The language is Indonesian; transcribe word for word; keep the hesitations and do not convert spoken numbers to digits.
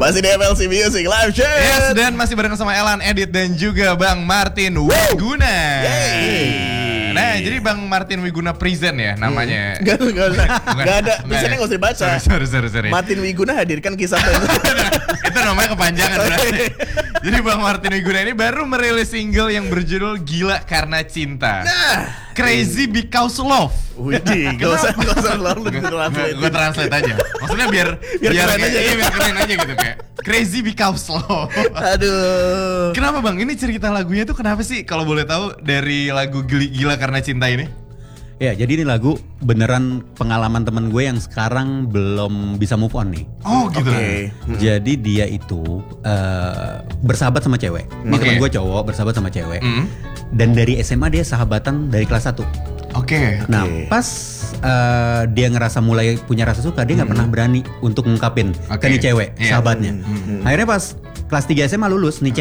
Masih di F L C Music Live Chat. Yes, dan masih bareng sama Elan, Edit, dan juga Bang Martin Wiguna. Nah, jadi Bang Martin Wiguna present ya namanya. Gak, gak, gak, gak ada, biasanya gak usah dibaca. Sorry, sorry, sorry, sorry. Martin Wiguna hadirkan kisah film. Itu namanya kepanjangan berarti. Jadi Bang Martin Wiguna ini baru merilis single yang berjudul Gila Karena Cinta. Nah, Crazy Because Love. Widih, gak usah, gak usah lalu translate. Gue translate aja. Maksudnya biar Biar keren kayak- aja. iya, biar keren aja gitu kayak Crazy Because Love. Aduh. Kenapa Bang? Ini cerita lagunya tuh kenapa sih kalau boleh tahu dari lagu Gili- Gila Karena Cinta ini? Ya, jadi ini lagu beneran pengalaman temen gue yang sekarang belum bisa move on nih. Oh gitu. Oke. Jadi dia itu uh, bersahabat sama cewek. Ini Oke. temen gue cowok bersahabat sama cewek. Mm. Dan dari S M A dia sahabatan dari kelas satu. Oke. Nah, pas uh, dia ngerasa mulai punya rasa suka, dia nggak pernah berani untuk ngungkapin Oke. ke nih cewek, Iya. sahabatnya. Hmm. Akhirnya pas kelas tiga S M A lulus, nih